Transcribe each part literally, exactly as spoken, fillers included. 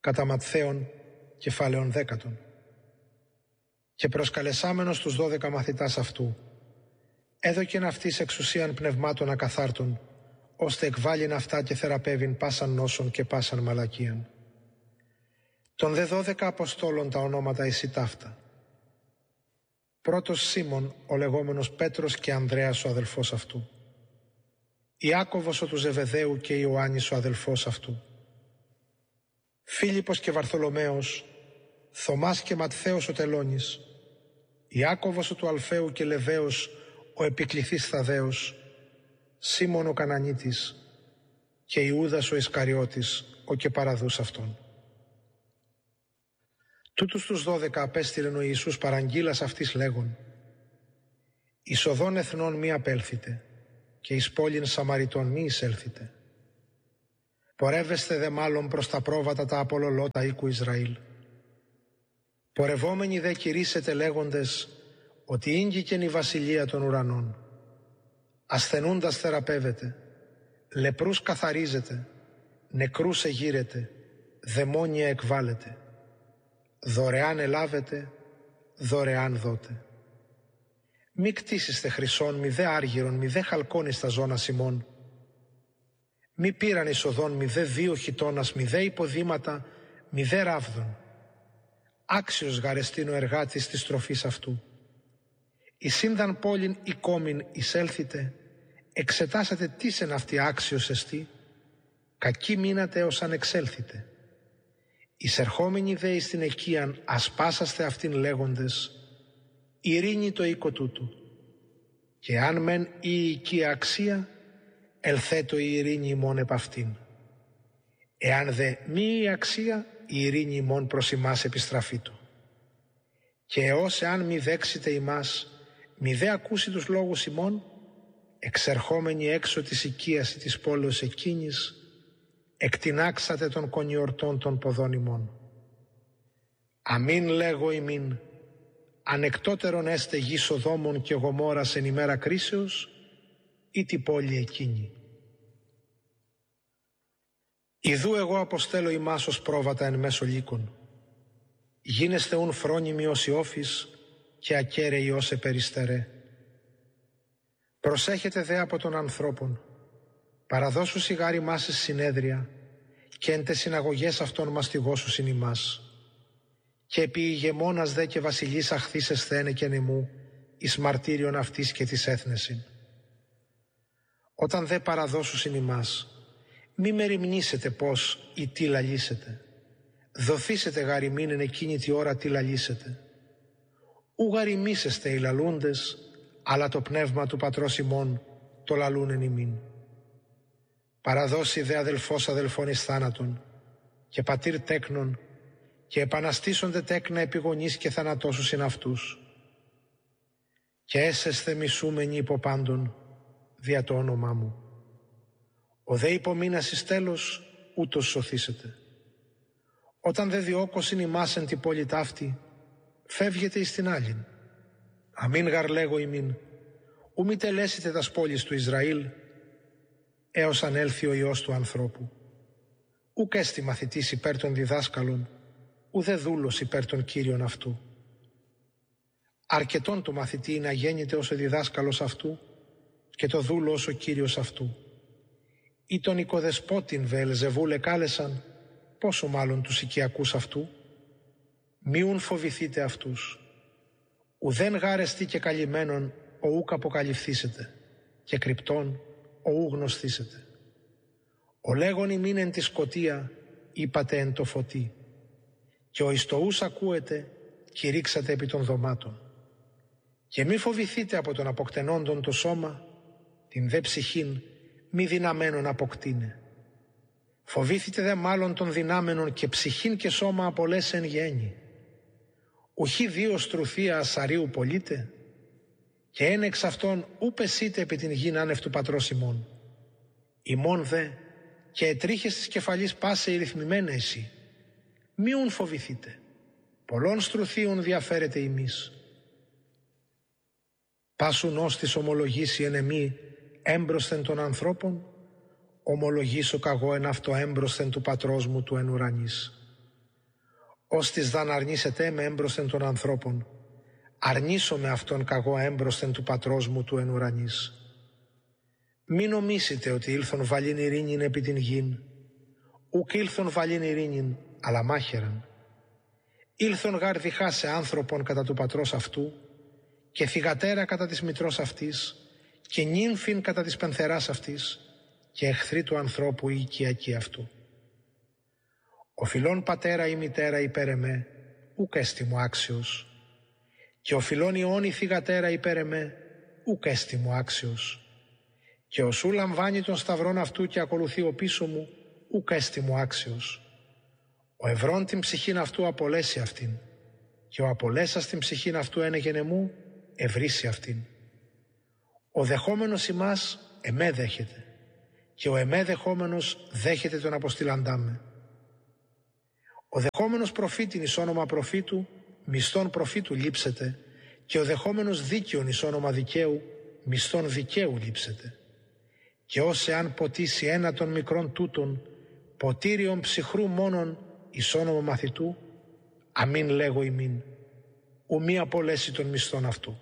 κατά Ματθαίον κεφάλαιον δέκατον. Και προσκαλεσάμενος τους δώδεκα μαθητάς αυτού, έδωκεν αυτής εξουσίαν πνευμάτων ακαθάρτων, ώστε εκβάλλειν αυτά και θεραπεύειν πάσαν νόσον και πάσαν μαλακίαν. Των δε δώδεκα Αποστόλων τα ονόματα εισι ταύτα. Πρώτος Σίμων, ο λεγόμενος Πέτρος, και Ανδρέας ο αδελφός αυτού. Ιάκωβος ο του Ζεβεδαίου και Ιωάννης ο αδελφός αυτού. Φίλιππος και Βαρθολομαίος, Θωμάς και Ματθαίος ο Τελώνης, Ιάκωβος ο του Αλφαίου και Λεβαίος ο επικληθής Θαδαίος, Σίμων ο Κανανίτης και Ιούδας ο Ισκαριώτης, ο και παραδούς αυτόν. Τούτους τους δώδεκα απέστειλεν ο Ιησούς παραγγείλας αυτής λέγον: εις οδόν εθνών μη απέλθετε και εις πόλην Σαμαριτών μη εισέλθετε. Πορεύεστε δε μάλλον προς τα πρόβατα τα απολωλώτα οίκου Ισραήλ. Πορευόμενοι δε κηρύσσετε λέγοντες ότι ήγγικεν η βασιλεία των ουρανών. Ασθενούντας θεραπεύεται, λεπρούς καθαρίζεται, νεκρούς εγείρεται, δαιμόνια εκβάλλεται. Δωρεάν ελάβετε, δωρεάν δώτε. Μη κτίσιστε χρυσόν, μη δε άργυρον, μη δε χαλκόν εις τα ζώνα ημών. Μη πήραν εισοδόν, μη δε δύο χιτώνας, μη δε υποδήματα, μη δε ράβδον. Άξιος γαρεστήν ο εργάτης της τροφής αυτού. Εις σύνδαν πόλην ή κόμην εισέλθετε, εξετάσατε τίς εν αυτή άξιος εστί, κακή μείνατε ως αν εξέλθετε. Εισερχόμενοι δε εις την εκείαν ασπάσαστε αυτήν λέγοντες, ειρήνη το οίκο τούτου. Και αν μεν η οικία αξία, ελθέτω η ειρήνη ημών επ' αυτήν. Εάν δε μη η αξία, η ειρήνη ημών προς ημάς επιστραφεί του. Και έως εάν μη δέξετε ημάς, μη δε ακούσει τους λόγους ημών, εξερχόμενοι έξω της οικίας της πόλεως εκείνης, εκτινάξατε των κονιορτών των ποδών ημών. Αμήν λέγω ημίν, ανεκτότερον έστε γη Σοδόμων και Γομόρας εν ημέρα κρίσεως, ή τη πόλη εκείνη. Ιδού εγώ αποστέλω ημάς ως πρόβατα εν μέσω λύκων. Γίνεστε ουν φρόνιμοι ως Ιώφης και ακέραιοι ως επεριστερέ. Προσέχετε δε από των ανθρώπων, παραδώσου σιγάρι μας εις συνέδρια και εν τες συναγωγές αυτών μαστιγώσουσιν ημάς. Και επί ηγεμόνας δε και βασιλείς αχθείς εσθένε και νεμού εις μαρτύριον αυτής και της έθνεσιν. Όταν δε παραδώσουσιν ημάς, μη μεριμνήσετε πως ή τι λαλήσετε. Δοθήσετε γαριμήν εν εκείνη τη ώρα τι λαλήσετε. Ου γαριμήσεστε οι λαλούντες, αλλά το πνεύμα του πατρός ημών το λαλούν εν ημίν. Παραδώσει δε αδελφός αδελφών εις θάνατον και πατήρ τέκνον και επαναστήσονται τέκνα επιγονείς και θανατώσουσιν αυτούς. Και έσεσθε μισούμενοι υπό πάντων δια το όνομά μου. Ο δε υπομείνας εις τέλος ούτως σωθήσετε. Όταν δε διώκωσιν ημάς εν τη πόλη ταύτη, φεύγετε εις την άλλην. Αμήν γαρ λέγω ημίν, ου μη τελέσετε τας πόλεις του Ισραήλ, έως αν έλθει ο Υιός του ανθρώπου. Ουκ έστι μαθητής υπέρ των διδάσκαλων, ουδέ δούλος υπέρ των κύριων αυτού. Αρκετόν το μαθητή να γέννηται ως ο διδάσκαλος αυτού και το δούλο ως ο κύριος αυτού. Ή τον οικοδεσπότην Βεελζεβούλ εκάλεσαν, πόσο μάλλον τους οικιακούς αυτού. Μιουν φοβηθείτε αυτούς. Ουδέν γάρεστη και καλυμμένον ο ούκ αποκαλυφθήσετε και κρυπτόν ο ου γνωστήσετε. Ο λέγον ημίν εν τη σκοτία είπατε εν το φωτί και ο εις το ους ακούετε κηρύξατε επί των δωμάτων. Και μη φοβηθείτε από τον αποκτενόντον το σώμα, την δε ψυχήν μη δυναμένον αποκτήνε. Φοβήθητε δε μάλλον των δυνάμενων και ψυχήν και σώμα απολές εν γέννη. Ουχή δύο στρουθία ασαρίου πολίτε και εν εξ αυτών ου πεσείτε επί την γην άνευ του πατρός ημών. Ημών δε και ετρίχες της κεφαλής πάσε η ρυθμημένα εσύ. Μιουν φοβηθείτε, πολλών στρουθίων διαφέρετε ημείς. Πάσουν όστις ομολογήσει εν εμή έμπροσθεν των ανθρώπων, ομολογήσω καγώ εν αυτό έμπροσθεν του πατρός μου του εν ουρανής. ως της δαν αρνήσετε με έμπροσθεν των ανθρώπων, αρνήσω με αυτόν καγώ έμπροσθεν του πατρός μου του εν ουρανής. Μην νομίσετε ότι ήλθον βαλήν ειρήνην επί την γην, ουκ ήλθον βαλήν ειρήνην, αλλά μάχαιραν. Ήλθον γάρ διχάσε άνθρωπον κατά του πατρός αυτού, και θυγατέρα κατά της μητρός αυτής, και νύμφην κατά της πενθεράς αυτής, και εχθρή του ανθρώπου η οικιακή αυτού. Ο φιλών πατέρα ή μητέρα υπέρ εμέ, ουκ έστι μου άξιος, και ο φιλών ιών η θυγατέρα υπέρ εμέ, ουκ έστι μου άξιος, και ο σου λαμβάνει τον σταυρόν αυτού και ακολουθεί ο πίσω μου, ουκ έστι μου άξιος. Ο ευρών την ψυχήν αυτού απολέσει αυτήν, και ο απολέσας την ψυχήν αυτού ένεγενε μου, ευρύσει αυτήν. Ο δεχόμενος ημάς εμέ δέχεται, και ο εμέ δεχόμενος δέχεται τον αποστηλαντά με. Ο δεχόμενος προφήτην εις όνομα προφήτου, μισθόν προφήτου λείψεται, και ο δεχόμενος δίκαιον εις όνομα δικαίου, μισθόν δικαίου λείψεται. Και ως εάν ποτίσει ένα των μικρών τούτων, ποτήριον ψυχρού μόνον εις όνομα μαθητού, αμήν λέγω ημίν, ου μη απολέσει των μισθών αυτού.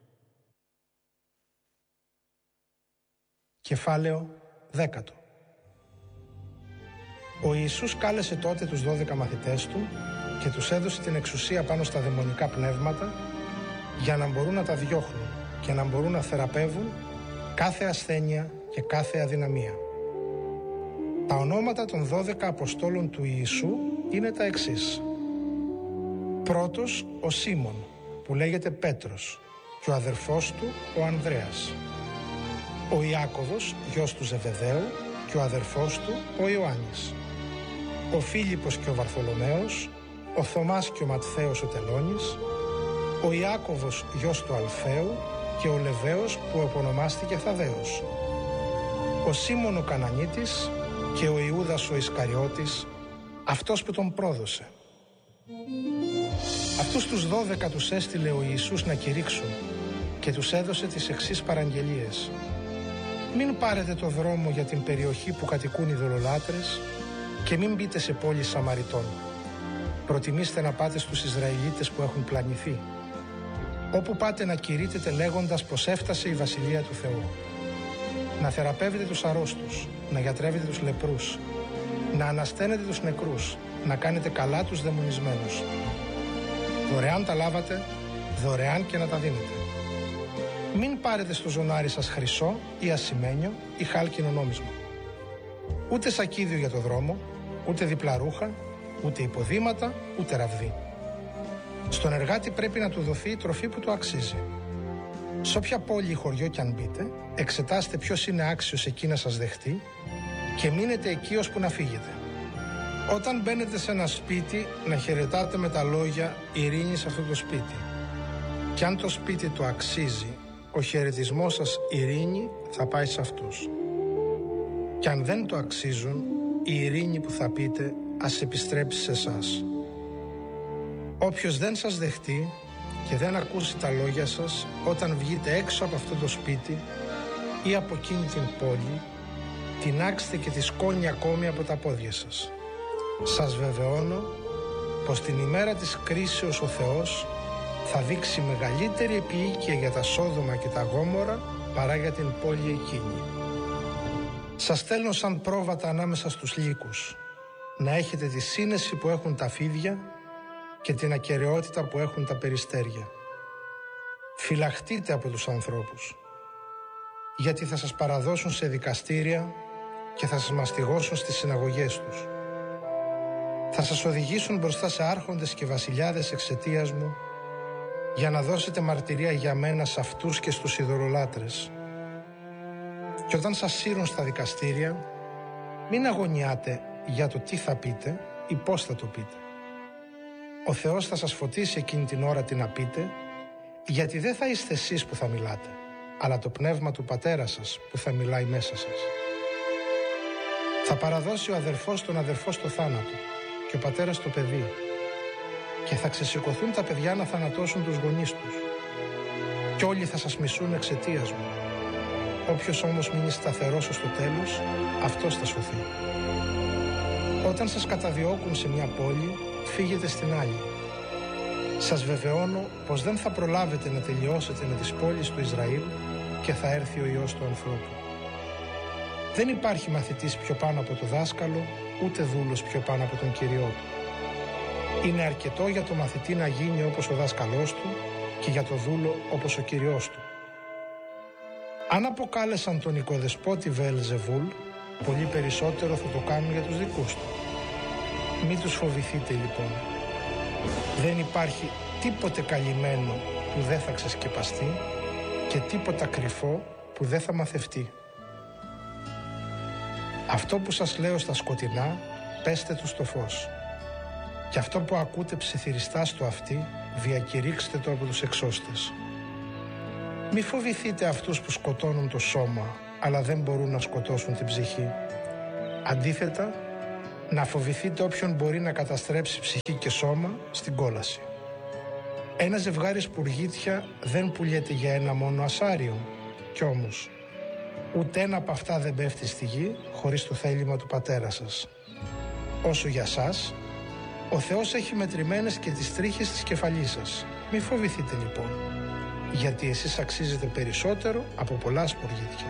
Κεφάλαιο δέκατο. Ο Ιησούς κάλεσε τότε τους δώδεκα μαθητές του και τους έδωσε την εξουσία πάνω στα δαιμονικά πνεύματα για να μπορούν να τα διώχνουν και να μπορούν να θεραπεύουν κάθε ασθένεια και κάθε αδυναμία. Τα ονόματα των δώδεκα Αποστόλων του Ιησού είναι τα εξής. Πρώτος ο Σίμων, που λέγεται Πέτρος, και ο αδερφός του ο Ανδρέας. Ο Ιάκωβος, γιος του Ζεβεδαίου, και ο αδερφός του ο Ιωάννης. Ο Φίλιππος και ο Βαρθολομαίος, ο Θωμάς και ο Ματθαίος ο Τελώνης, ο Ιάκωβος γιος του Αλφαίου και ο Λεβαίος που επωνομάστηκε Θαδαίος, ο Σίμων ο Κανανίτης και ο Ιούδας ο Ισκαριώτης, αυτός που τον πρόδωσε. Αυτούς τους δώδεκα τους έστειλε ο Ιησούς να κηρύξουν και τους έδωσε τις εξής παραγγελίες. Μην πάρετε το δρόμο για την περιοχή που κατοικούν οι δολολάτρες και μην μπείτε σε πόλεις Σαμαριτών. Προτιμήστε να πάτε στους Ισραηλίτες που έχουν πλανηθεί. Όπου πάτε να κηρύτετε λέγοντας πως έφτασε η Βασιλεία του Θεού. Να θεραπεύετε τους αρρώστους, να γιατρεύετε τους λεπρούς, να ανασταίνετε τους νεκρούς, να κάνετε καλά τους δαιμονισμένους. Δωρεάν τα λάβατε, δωρεάν και να τα δίνετε. Μην πάρετε στο ζωνάρι σας χρυσό ή ασημένιο ή χάλκινο νόμισμα. Ούτε σακίδιο για το δρόμο, ούτε διπλά ρούχα, ούτε υποδήματα, ούτε ραβδί. Στον εργάτη πρέπει να του δοθεί η τροφή που του αξίζει. Σε όποια πόλη ή χωριό κι αν μπείτε, εξετάστε ποιος είναι άξιος εκεί να σας δεχτεί και μείνετε εκεί ώσπου να φύγετε. Όταν μπαίνετε σε ένα σπίτι, να χαιρετάτε με τα λόγια «Ειρήνη σε αυτό το σπίτι». Κι αν το σπίτι του αξίζει, ο χαιρετισμός σας «Ειρήνη» θα πάει σε αυτούς. Κι αν δεν το αξίζουν, η ειρήνη που θα πείτε ας επιστρέψει σε εσάς. Όποιος δεν σας δεχτεί και δεν ακούσει τα λόγια σας όταν βγείτε έξω από αυτό το σπίτι ή από εκείνη την πόλη, τινάξτε και τη σκόνη ακόμη από τα πόδια σας. Σας βεβαιώνω πως την ημέρα της κρίσεως ο Θεός θα δείξει μεγαλύτερη επίοικια για τα Σόδομα και τα Γόμορα παρά για την πόλη εκείνη. Σας στέλνω σαν πρόβατα ανάμεσα στους λύκους, να έχετε τη σύνεση που έχουν τα φίδια και την ακεραιότητα που έχουν τα περιστέρια. Φυλαχτείτε από τους ανθρώπους, γιατί θα σας παραδώσουν σε δικαστήρια και θα σας μαστιγώσουν στις συναγωγές τους. Θα σας οδηγήσουν μπροστά σε άρχοντες και βασιλιάδες εξαιτίας μου, για να δώσετε μαρτυρία για μένα σε αυτούς και στους ειδωλολάτρες. Και όταν σας σύρουν στα δικαστήρια, μην αγωνιάτε για το τι θα πείτε ή πώς θα το πείτε. Ο Θεός θα σας φωτίσει εκείνη την ώρα τι να πείτε, γιατί δεν θα είστε εσείς που θα μιλάτε, αλλά το πνεύμα του Πατέρα σας που θα μιλάει μέσα σας. Θα παραδώσει ο αδερφός τον αδερφό στο θάνατο και ο πατέρας το παιδί, και θα ξεσηκωθούν τα παιδιά να θανατώσουν τους γονείς τους. Κι όλοι θα σας μισούν εξαιτίας μου. Όποιος όμως μείνει σταθερός ως το τέλος, αυτός θα σωθεί. Όταν σας καταδιώκουν σε μια πόλη, φύγετε στην άλλη. Σας βεβαιώνω πως δεν θα προλάβετε να τελειώσετε με τις πόλεις του Ισραήλ και θα έρθει ο Υιός του ανθρώπου. Δεν υπάρχει μαθητής πιο πάνω από το δάσκαλο, ούτε δούλος πιο πάνω από τον Κύριό του. Είναι αρκετό για το μαθητή να γίνει όπως ο δάσκαλός του και για το δούλο όπως ο Κύριός του. Αν αποκάλεσαν τον οικοδεσπότη Βεελζεβούλ, πολύ περισσότερο θα το κάνουν για τους δικούς του. Μην τους φοβηθείτε λοιπόν. Δεν υπάρχει τίποτε καλυμμένο που δεν θα ξεσκεπαστεί και τίποτα κρυφό που δεν θα μαθευτεί. Αυτό που σας λέω στα σκοτεινά, πέστε του στο φως. Και αυτό που ακούτε ψιθυριστά στο αυτί, διακηρύξτε το από τους εξώστες. Μη φοβηθείτε αυτούς που σκοτώνουν το σώμα, αλλά δεν μπορούν να σκοτώσουν την ψυχή. Αντίθετα, να φοβηθείτε όποιον μπορεί να καταστρέψει ψυχή και σώμα στην κόλαση. Ένα ζευγάρι σπουργίτια δεν πουλιέται για ένα μόνο ασάριο, κι όμως ούτε ένα από αυτά δεν πέφτει στη γη χωρίς το θέλημα του πατέρα σας. Όσο για σας, ο Θεός έχει μετρημένες και τις τρίχες της κεφαλής σας. Μη φοβηθείτε λοιπόν, γιατί εσείς αξίζετε περισσότερο από πολλά σπουργίτια.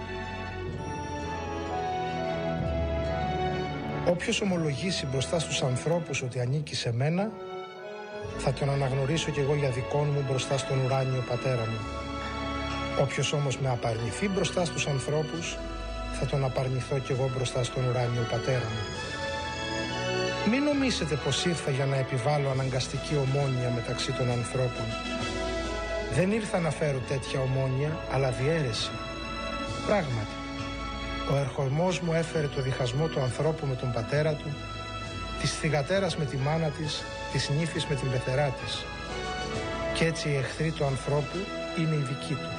Όποιος ομολογήσει μπροστά στους ανθρώπους ότι ανήκει σε μένα, θα τον αναγνωρίσω κι εγώ για δικών μου μπροστά στον ουράνιο πατέρα μου. Όποιος όμως με απαρνηθεί μπροστά στους ανθρώπους, θα τον απαρνηθώ κι εγώ μπροστά στον ουράνιο πατέρα μου. Μην νομίσετε πως ήρθα για να επιβάλλω αναγκαστική ομόνοια μεταξύ των ανθρώπων. Δεν ήρθα να φέρω τέτοια ομόνοια, αλλά διαίρεση. Πράγματι, ο ερχομός μου έφερε το διχασμό του ανθρώπου με τον πατέρα του, της θυγατέρας με τη μάνα της, της νύφης με την πεθερά της. Κι έτσι οι εχθροί του ανθρώπου είναι οι δικοί του.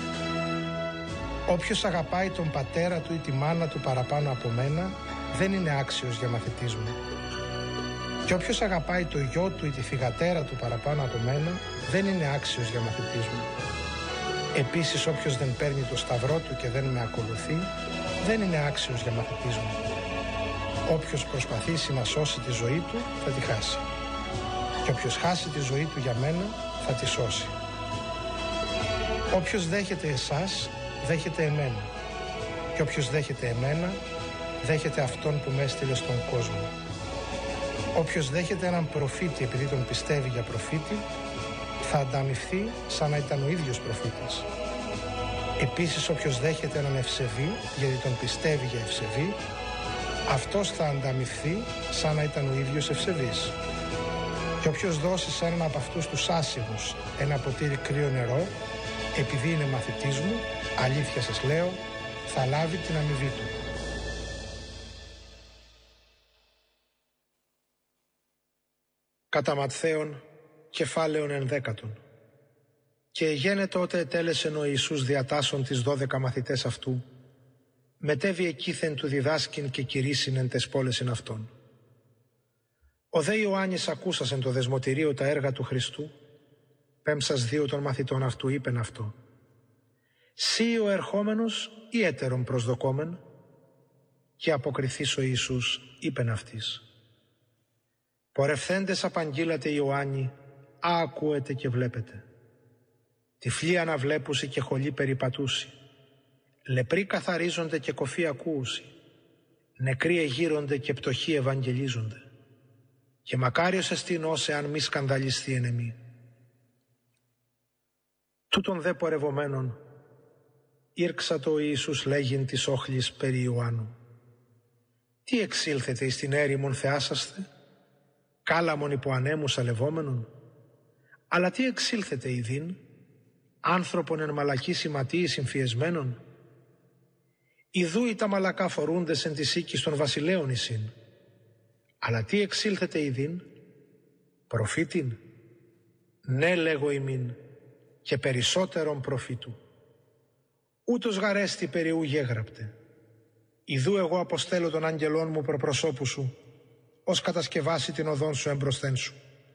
Όποιος αγαπάει τον πατέρα του ή τη μάνα του παραπάνω από μένα, δεν είναι άξιος για μαθητής μου. Και όποιος αγαπάει το γιο του ή τη θυγατέρα του παραπάνω από μένα, δεν είναι άξιος για μαθητής μου. Επίσης, όποιος δεν παίρνει το σταυρό του και δεν με ακολουθεί, δεν είναι άξιος για μαθητής μου. Όποιος προσπαθήσει να σώσει τη ζωή του, θα τη χάσει. Και όποιος χάσει τη ζωή του για μένα, θα τη σώσει. Όποιος δέχεται εσάς, δέχεται εμένα. Και όποιος δέχεται εμένα, δέχεται αυτόν που με έστειλε στον κόσμο. Όποιος δέχεται έναν προφήτη επειδή τον πιστεύει για προφήτη, θα ανταμοιφθεί σαν να ήταν ο ίδιος προφήτης. Επίσης, όποιος δέχεται έναν ευσεβή γιατί τον πιστεύει για ευσεβή, αυτός θα ανταμοιφθεί σαν να ήταν ο ίδιος ευσεβής. Και όποιος δώσει σε έναν από αυτούς τους άσημους ένα ποτήρι κρύο νερό, επειδή είναι μαθητής μου, αλήθεια σας λέω, θα λάβει την αμοιβή του. Κατά Ματθαίον, κεφάλαιον ενδέκατον. Και εγένετο ότε ετέλεσεν ο Ιησούς διατάσσον τις δώδεκα μαθητές αυτού, μετέβη εκείθεν του διδάσκην και κηρύσσειν εν τες πόλεσιν αυτών. Ο δε Ιωάννης ακούσασεν το δεσμοτηρίο τα έργα του Χριστού, πέμψας δύο των μαθητών αυτού είπεν αυτό. Σύ ο ερχόμενος ή έτερον προσδοκόμεν? Και αποκριθείς ο Ιησούς είπεν αυτής. Πορευθέντες απαγγείλατε Ιωάννη, α ακούετε και βλέπετε. Τυφλοί αναβλέπουσι και χολοί περιπατούσι. Λεπροί καθαρίζονται και κοφοί ακούουσι. Νεκροί εγείρονται και πτωχοί ευαγγελίζονται. Και μακάριος εστίν όσε αν μη σκανδαλιστεί εν εμή. Τούτον δε πορευομένων ήρξατο ο Ιησούς λέγειν της όχλης περί Ιωάννου. Τι εξήλθετε εις την έρημον θεάσαστε, κάλαμον υπό ανέμους αλευόμενον, αλλά τι εξήλθετε ειδήν, άνθρωπον εν μαλακή σηματίη συμφιεσμένων. Ιδού οι τα μαλακά φορούντες εν της οίκης των βασιλέων εισήν. Αλλά τι εξήλθετε ειδήν, προφήτην? Ναι λέγω ημίν, και περισσότερον προφήτου. Ούτως γαρέστη περί ου γέγραπτε. Ιδού εγώ αποστέλω τον άγγελόν μου προπροσώπου σου, ως κατασκευάσει την οδόν σου εμπροσθέν σου.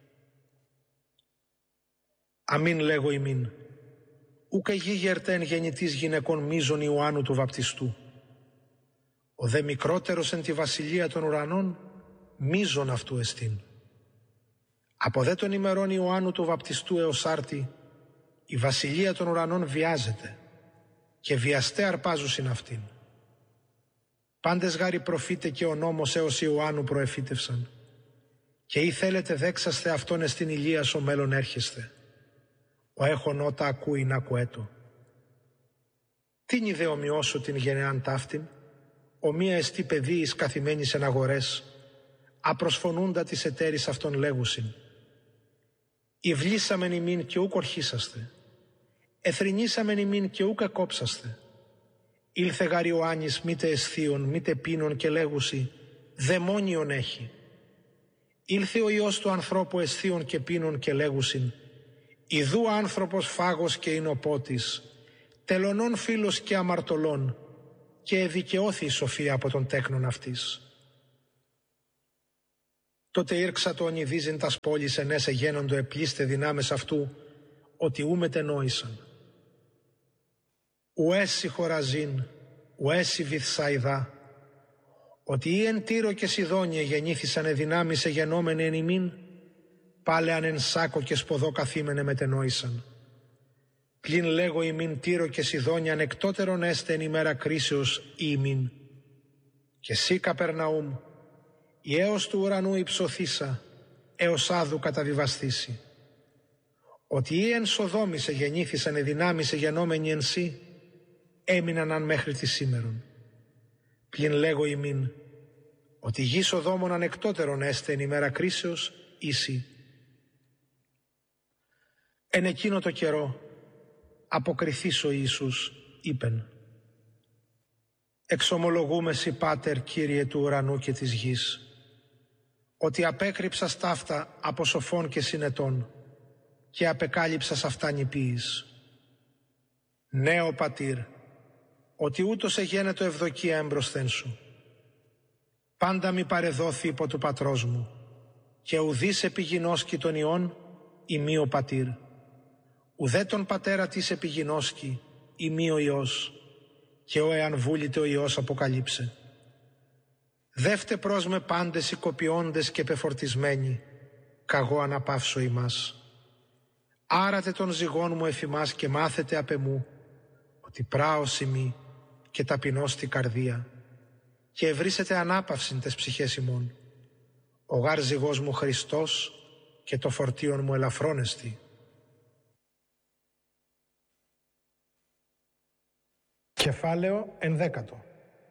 Αμήν λέγω ημίν, ουκ εγίγερτε εν γεννητής γυναικών μίζων Ιωάννου του βαπτιστού. Ο δε μικρότερος εν τη βασιλεία των ουρανών μείζον αυτού εστίν. Από δε των ημερών Ιωάννου του βαπτιστού έως άρτη, η βασιλεία των ουρανών βιάζεται και βιαστέ αρπάζουσιν αυτήν. Πάντες γάρι προφήτε και ο νόμος έως Ιωάννου προεφήτευσαν, και ή θέλετε δέξαστε αυτόν εστιν Ηλίας ο μέλλον έρχεστε. Ο έχων ότα ακούει να ακουέτο. Τίνι δε ομοιώσω την γενεάν ταύτην, ομοία εστί παιδίης καθημένης εν αγορές, απροσφωνούντα της εταίρης αυτών λέγουσιν. Ιβλήσαμεν ημίν και ούκ ορχήσαστε, εθρηνήσαμεν ημίν και ούκ ακόψαστε. Ήλθε γάρ Ιωάννης μήτε αισθίων, μήτε πίνων και λέγουσι, δαιμόνιον έχει. Ήλθε ο Υιός του ανθρώπου αισθίων και πίνων και λέγουσιν, ιδού άνθρωπος φάγος και εινοπότης, τελωνών φίλος και αμαρτωλών, και εδικαιώθη η σοφία από τον τέκνον αυτής. Τότε ήρξα το ονειδίζειν τας πόλης ενέσε γένοντο επλήστε δυνάμες αυτού, ότι ου μετενόησαν. Ουέσι Χοραζίν, ουέσι Βηθσαϊδά, ότι ή εν Τύρο και Σιδόνια γεννήθησαν εδυνάμεις εγενόμενοι εν ημίν, πάλεαν εν σάκο και σποδό καθήμενε μετενόησαν. Πλην λέγω ημίν Τύρο και Σιδόνια ανεκτότερον έστε εν ημέρα κρίσεως ή ημίν. Και σύ Καπερναούμ, η έως του ουρανού υψωθήσα, έως άδου καταβιβαστήσει. Ότι ή εν Σοδόμησε γεννήθησαν εδυνάμεις εγενόμενοι εν σύ, έμειναν αν μέχρι τη σήμερον. Πλην λέγω ημίν, ότι γη Σοδόμων ανεκτότερον έστε εν ημέρα κρίσεως ίσι. Εν εκείνο το καιρό, αποκριθείς ο Ιησούς, είπεν, εξομολογούμεσι Πάτερ Κύριε του ουρανού και της γης, ότι απέκρυψα σταύτα από σοφών και συνετών και απεκάλυψα αυτά νηπίης. Ναι, ο Πατήρ, ότι ούτως εγένετο ευδοκία εμπροσθέν σου. Πάντα μη παρεδόθη υπό του πατρός μου, και ουδείς επιγινώσκει τον Υιόν, ημί ο Πατήρ. Ουδέ τον πατέρα της επιγινώσκει, ημί ο Υιός, και ο εάν βούλητε ο Υιός αποκαλύψε. Δεύτε προς με πάντες οικοποιώντες και πεφορτισμένοι, καγώ αναπαύσω ημάς. Άρατε των ζυγών μου εφημάς και μάθετε απ' εμού, ότι πράος ημί και ταπεινώς στη καρδία, και ευρύσετε ανάπαυσιν τες ψυχές ημών. Ο γάρ ζυγός μου Χριστός και το φορτίον μου ελαφρόνεστη. Κεφάλαιο ενδέκατο.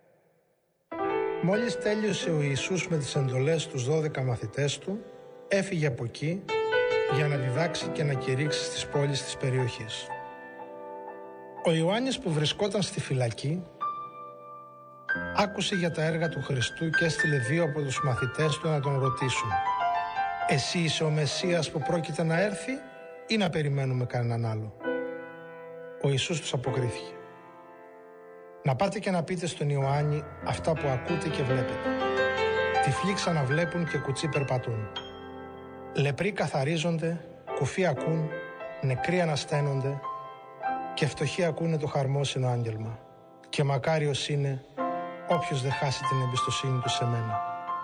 Μόλις τέλειωσε ο Ιησούς με τις εντολές τους δώδεκα μαθητές του, έφυγε από εκεί για να διδάξει και να κηρύξει στις πόλεις της περιοχής. Ο Ιωάννης που βρισκόταν στη φυλακή άκουσε για τα έργα του Χριστού και έστειλε δύο από τους μαθητές του να τον ρωτήσουν, «Εσύ είσαι ο Μεσσίας που πρόκειται να έρθει ή να περιμένουμε κανέναν άλλο?» Ο Ιησούς τους αποκρίθηκε, «Να πάτε και να πείτε στον Ιωάννη αυτά που ακούτε και βλέπετε. Τυφλοί ξαναβλέπουν και κουτσοί περπατούν. Λεπροί καθαρίζονται, κουφοί ακούν, νεκροί ανασταίνονται και φτωχοί ακούνε το χαρμόσυνο άγγελμα. Και μακάριος είναι όποιος δεν χάσει την εμπιστοσύνη του σε μένα».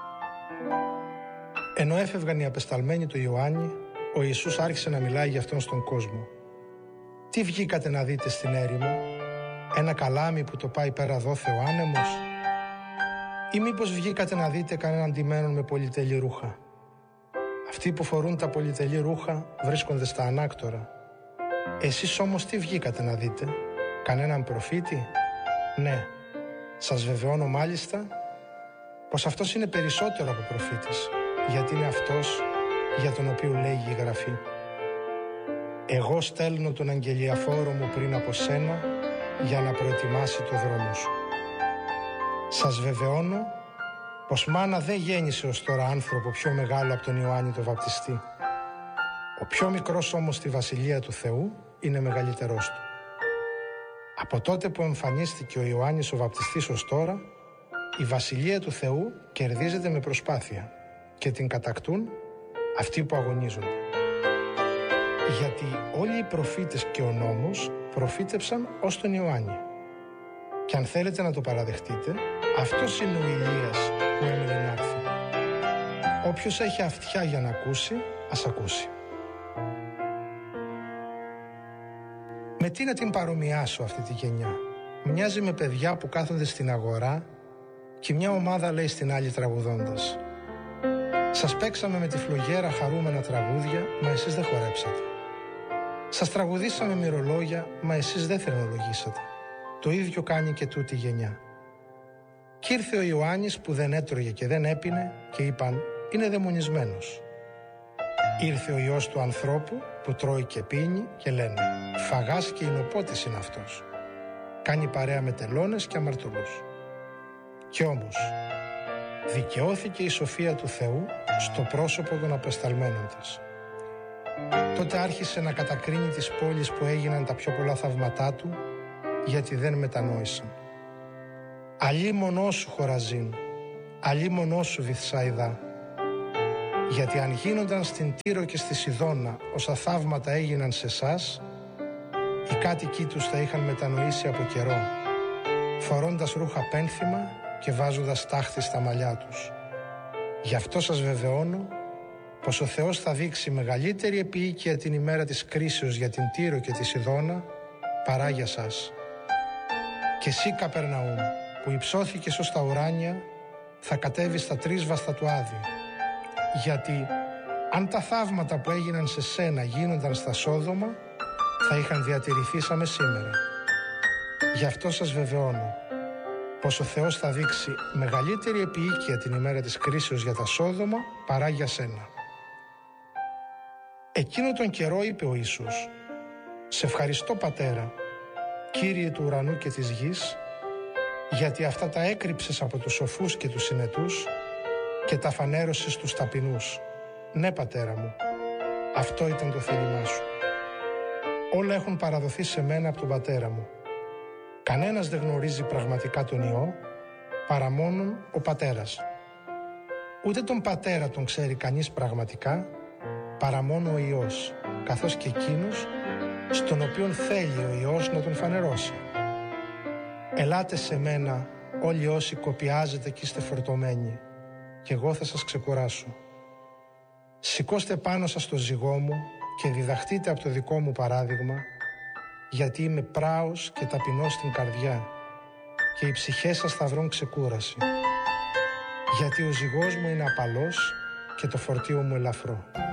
Ενώ έφευγαν οι απεσταλμένοι του Ιωάννη, ο Ιησούς άρχισε να μιλάει για αυτόν στον κόσμο. «Τι βγήκατε να δείτε στην έρημο? Ένα καλάμι που το πάει πέρα δόθε ο άνεμος? Ή μήπως βγήκατε να δείτε κανέναν ντυμένον με πολυτελή ρούχα? Αυτοί που φορούν τα πολυτελή ρούχα βρίσκονται στα ανάκτορα. Εσείς όμως τι βγήκατε να δείτε? Κανέναν προφήτη? Ναι, σας βεβαιώνω μάλιστα πως αυτός είναι περισσότερο από προφήτης, γιατί είναι αυτός για τον οποίο λέγει η Γραφή. Εγώ στέλνω τον αγγελιαφόρο μου πριν από σένα για να προετοιμάσει το δρόμο σου. Σας βεβαιώνω πως μάνα δεν γέννησε ως τώρα άνθρωπο πιο μεγάλο από τον Ιωάννη το βαπτιστή. Ο πιο μικρός όμως στη Βασιλεία του Θεού είναι μεγαλύτερός του. Από τότε που εμφανίστηκε ο Ιωάννης ο βαπτιστής ως τώρα, η Βασιλεία του Θεού κερδίζεται με προσπάθεια και την κατακτούν αυτοί που αγωνίζονται. Γιατί όλοι οι προφήτες και ο νόμος προφήτευσαν ως τον Ιωάννη. Και αν θέλετε να το παραδεχτείτε, αυτός είναι ο Ηλίας που έμεινε να έρθει. Όποιος έχει αυτιά για να ακούσει, ας ακούσει. Με τι να την παρομοιάσω αυτή τη γενιά? Μοιάζει με παιδιά που κάθονται στην αγορά και μια ομάδα λέει στην άλλη τραγουδώντας: σας παίξαμε με τη φλογέρα χαρούμενα τραγούδια, μα εσείς δεν χορέψατε. Σας τραγουδήσαμε μυρολόγια, μα εσείς δεν θερνολογήσατε. Το ίδιο κάνει και τούτη η γενιά. Κι ήρθε ο Ιωάννης που δεν έτρωγε και δεν έπινε και είπαν: είναι δαιμονισμένος. Ήρθε ο Υιός του ανθρώπου που τρώει και πίνει και λένε: φαγάς και εινοπότης είναι αυτός. Κάνει παρέα με τελώνες και αμαρτωλούς. Κι όμως δικαιώθηκε η σοφία του Θεού στο πρόσωπο των απεσταλμένων της. Τότε άρχισε να κατακρίνει τις πόλεις που έγιναν τα πιο πολλά θαυματά του, γιατί δεν μετανόησαν. Αλλήμωνό σου Χοραζίν, αλλήμωνό σου Βηθσαϊδά, γιατί αν γίνονταν στην Τύρο και στη Σιδώνα όσα θαύματα έγιναν σε εσάς, οι κάτοικοι τους θα είχαν μετανοήσει από καιρό, φορώντας ρούχα πένθυμα και βάζοντας τάχτη στα μαλλιά τους. Γι' αυτό σας βεβαιώνω πως ο Θεός θα δείξει μεγαλύτερη επίοικια την ημέρα της κρίσεως για την Τύρο και τη Σιδώνα παρά για σας. Και εσύ Καπερναούμ, που υψώθηκες ως τα ουράνια, θα κατέβεις στα τρίσβαστα του Άδη. Γιατί αν τα θαύματα που έγιναν σε σένα γίνονταν στα Σόδομα, θα είχαν διατηρηθεί σαν σήμερα. Γι' αυτό σας βεβαιώνω πως ο Θεός θα δείξει μεγαλύτερη επίοικια την ημέρα της κρίσεως για τα Σόδομα παρά για σένα. Εκείνο τον καιρό είπε ο Ιησούς: σε ευχαριστώ Πατέρα, Κύριε του ουρανού και της γης, γιατί αυτά τα έκρυψες από τους σοφούς και τους συνετούς και τα φανέρωσες στους ταπεινούς. Ναι Πατέρα μου, αυτό ήταν το θέλημά σου. Όλα έχουν παραδοθεί σε μένα από τον Πατέρα μου. Κανένας δεν γνωρίζει πραγματικά τον Υιό, παρά μόνον ο Πατέρας. Ούτε τον Πατέρα τον ξέρει κανείς πραγματικά, παρά μόνο ο Υιός, καθώς και εκείνος στον οποίον θέλει ο Υιός να τον φανερώσει. Ελάτε σε μένα όλοι όσοι κοπιάζετε και είστε φορτωμένοι, και εγώ θα σας ξεκουράσω. Σηκώστε πάνω σας το ζυγό μου και διδαχτείτε από το δικό μου παράδειγμα, γιατί είμαι πράος και ταπεινός στην καρδιά και οι ψυχές σας θα βρουν ξεκούραση. Γιατί ο ζυγός μου είναι απαλός και το φορτίο μου ελαφρό.